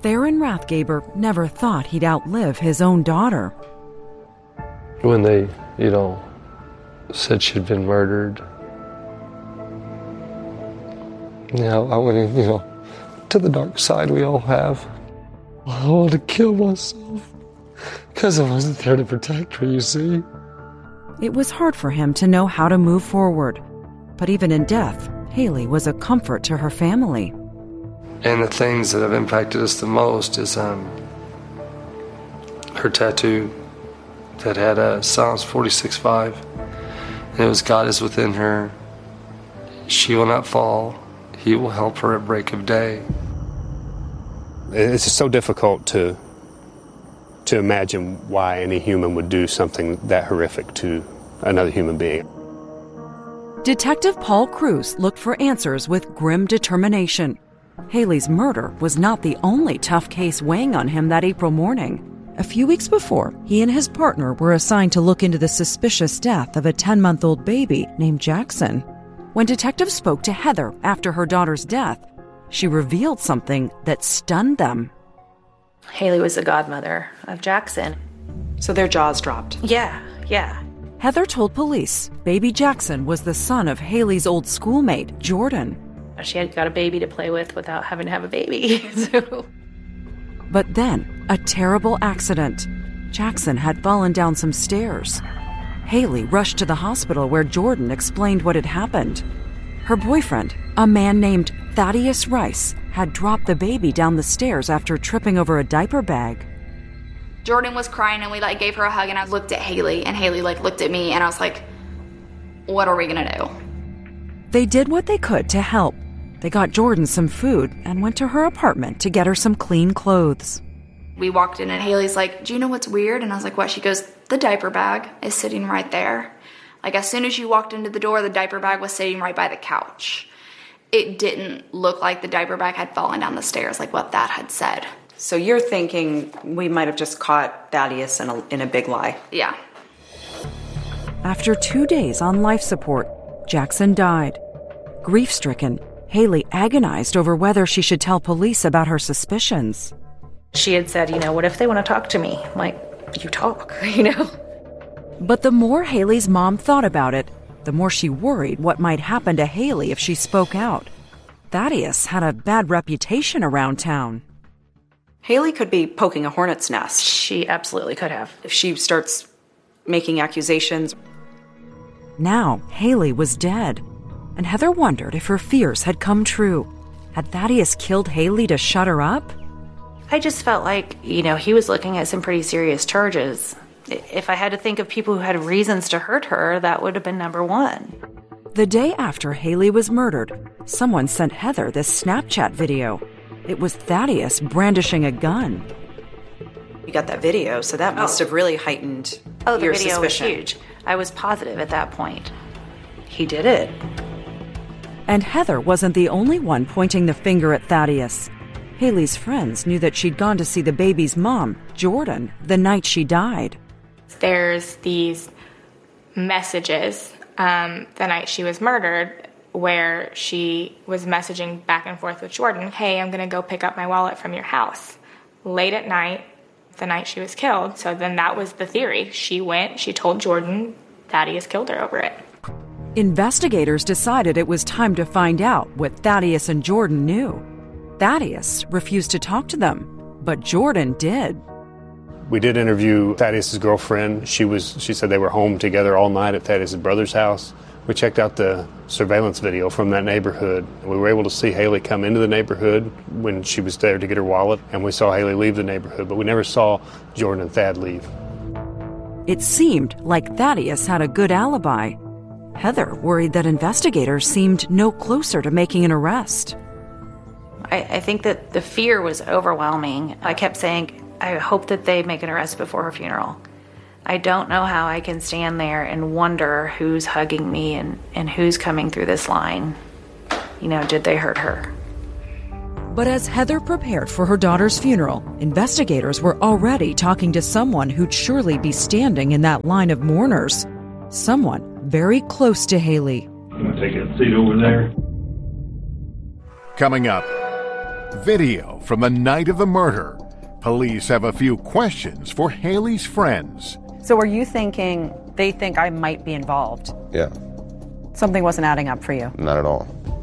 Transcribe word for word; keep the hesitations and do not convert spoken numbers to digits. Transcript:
Theron Rathgaber never thought he'd outlive his own daughter. When they, you know, said she'd been murdered, yeah, I went, you know, to the dark side we all have. I wanted to kill myself because I wasn't there to protect her, you see. It was hard for him to know how to move forward. But even in death, Haley was a comfort to her family. And the things that have impacted us the most is um, her tattoo that had uh, Psalms forty-six five. And it was, God is within her. She will not fall. He will help her at break of day. It's just so difficult to to imagine why any human would do something that horrific to another human being. Detective Paul Cruz looked for answers with grim determination. Haley's murder was not the only tough case weighing on him that April morning. A few weeks before, he and his partner were assigned to look into the suspicious death of a ten-month-old baby named Jackson. When detectives spoke to Heather after her daughter's death, she revealed something that stunned them. Haley was the godmother of Jackson. So their jaws dropped? Yeah, yeah. Heather told police baby Jackson was the son of Haley's old schoolmate, Jordan. She had got a baby to play with without having to have a baby. so. But then, a terrible accident. Jackson had fallen down some stairs. Haley rushed to the hospital where Jordan explained what had happened. Her boyfriend, a man named Thaddeus Rice, had dropped the baby down the stairs after tripping over a diaper bag. Jordan was crying and we like gave her a hug and I looked at Haley and Haley like looked at me and I was like, what are we gonna do? They did what they could to help. They got Jordan some food and went to her apartment to get her some clean clothes. We walked in and Haley's like, do you know what's weird? And I was like, what? She goes, the diaper bag is sitting right there. Like as soon as you walked into the door, the diaper bag was sitting right by the couch. It didn't look like the diaper bag had fallen down the stairs like what that had said. So you're thinking we might have just caught Thaddeus in a, in a big lie? Yeah. After two days on life support, Jackson died. Grief-stricken, Haley agonized over whether she should tell police about her suspicions. She had said, you know, what if they want to talk to me? I'm like, you talk, you know? But the more Haley's mom thought about it, the more she worried what might happen to Haley if she spoke out. Thaddeus had a bad reputation around town. Haley could be poking a hornet's nest. She absolutely could have. If she starts making accusations. Now, Haley was dead, and Heather wondered if her fears had come true. Had Thaddeus killed Haley to shut her up? I just felt like, you know, he was looking at some pretty serious charges. If I had to think of people who had reasons to hurt her, that would have been number one. The day after Haley was murdered, someone sent Heather this Snapchat video. It was Thaddeus brandishing a gun. You got that video, so that must oh. have really heightened oh, the your video suspicion. Was huge. I was positive at that point. He did it. And Heather wasn't the only one pointing the finger at Thaddeus. Haley's friends knew that she'd gone to see the baby's mom, Jordan, the night she died. There's these messages um, the night she was murdered where she was messaging back and forth with Jordan, hey, I'm going to go pick up my wallet from your house. Late at night, the night she was killed. So then that was the theory. She went, she told Jordan, Thaddeus killed her over it. Investigators decided it was time to find out what Thaddeus and Jordan knew. Thaddeus refused to talk to them, but Jordan did. We did interview Thaddeus' girlfriend. She was. She said they were home together all night at Thaddeus' brother's house. We checked out the surveillance video from that neighborhood. We were able to see Haley come into the neighborhood when she was there to get her wallet, and we saw Haley leave the neighborhood, but we never saw Jordan and Thad leave. It seemed like Thaddeus had a good alibi. Heather worried that investigators seemed no closer to making an arrest. I, I think that the fear was overwhelming. I kept saying, I hope that they make an arrest before her funeral. I don't know how I can stand there and wonder who's hugging me and, and who's coming through this line. You know, did they hurt her? But as Heather prepared for her daughter's funeral, investigators were already talking to someone who'd surely be standing in that line of mourners. Someone very close to Haley. I'm going to take a seat over there. Coming up, Video from the night of the murder. Police have a few questions for Haley's friends. So were you thinking they think I might be involved? Yeah. Something wasn't adding up for you? Not at all.